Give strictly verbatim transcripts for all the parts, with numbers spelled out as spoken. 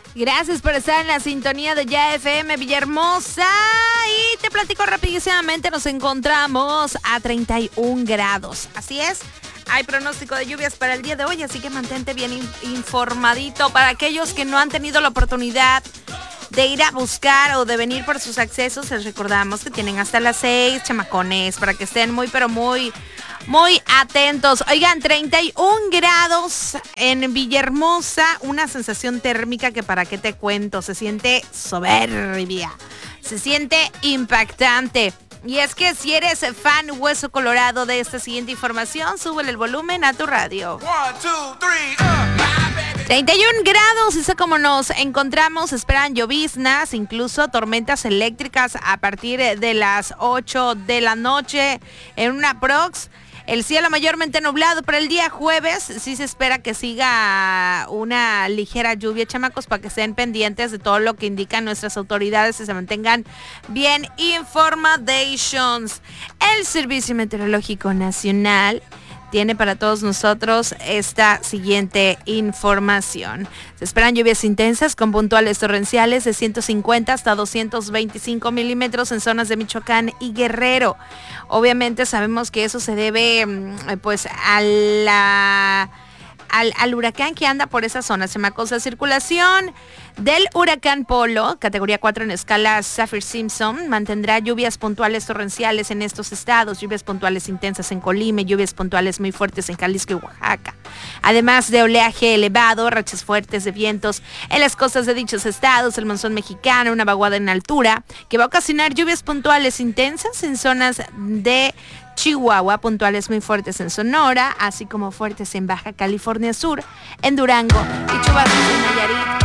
Gracias por estar en la sintonía de Ya F M Villahermosa. Y te platico rapidísimamente, nos encontramos a treinta y un grados. Así es, hay pronóstico de lluvias para el día de hoy, así que mantente bien in- informadito. Para aquellos que no han tenido la oportunidad de ir a buscar o de venir por sus accesos, les recordamos que tienen hasta las seis, chamacones, para que estén muy, pero muy... Muy atentos. Oigan, treinta y un grados en Villahermosa, una sensación térmica que para qué te cuento, se siente soberbia, se siente impactante. Y es que si eres fan hueso colorado de esta siguiente información, súbele el volumen a tu radio. One, two, three, uh. treinta y un grados, es como nos encontramos, esperan lloviznas, incluso tormentas eléctricas a partir de las ocho de la noche en una prox. El cielo mayormente nublado para el día jueves. Sí se espera que siga una ligera lluvia, chamacos, para que estén pendientes de todo lo que indican nuestras autoridades y se mantengan bien informations. El Servicio Meteorológico Nacional tiene para todos nosotros esta siguiente información. Se esperan lluvias intensas con puntuales torrenciales de ciento cincuenta hasta doscientos veinticinco milímetros en zonas de Michoacán y Guerrero. Obviamente sabemos que eso se debe pues a la... Al, al huracán que anda por esa zona, chamacos. La circulación del huracán Polo, categoría cuatro en escala Saffir-Simpson, mantendrá lluvias puntuales torrenciales en estos estados, lluvias puntuales intensas en Colima, lluvias puntuales muy fuertes en Jalisco y Oaxaca. Además de oleaje elevado, rachas fuertes de vientos en las costas de dichos estados, el monzón mexicano, una vaguada en altura, que va a ocasionar lluvias puntuales intensas en zonas de Chihuahua, puntuales muy fuertes en Sonora, así como fuertes en Baja California Sur, en Durango y chubascos en Nayarit,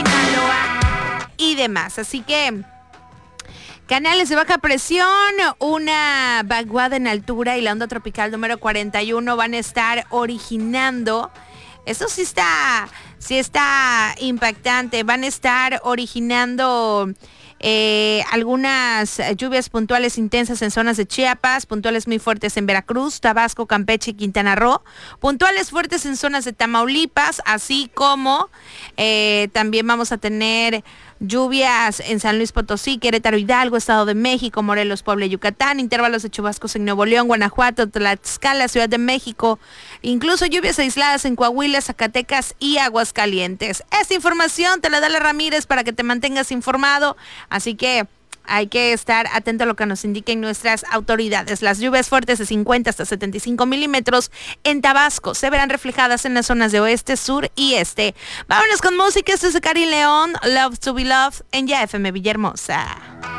Sinaloa y demás. Así que canales de baja presión, una vaguada en altura y la onda tropical número cuarenta y uno van a estar originando. Eso sí está, sí está impactante. Van a estar originando Eh, algunas lluvias puntuales intensas en zonas de Chiapas, puntuales muy fuertes en Veracruz, Tabasco, Campeche y Quintana Roo, puntuales fuertes en zonas de Tamaulipas, así como eh, también vamos a tener lluvias en San Luis Potosí, Querétaro, Hidalgo, Estado de México, Morelos, Puebla y Yucatán, intervalos de chubascos en Nuevo León, Guanajuato, Tlaxcala, Ciudad de México, incluso lluvias aisladas en Coahuila, Zacatecas y Aguascalientes. Esta información te la da la Ramírez para que te mantengas informado, así que hay que estar atento a lo que nos indiquen nuestras autoridades. Las lluvias fuertes de cincuenta hasta setenta y cinco milímetros en Tabasco se verán reflejadas en las zonas de oeste, sur y este. Vámonos con música. Esto es de Cari León, Love to be Loved en Ya F M Villahermosa.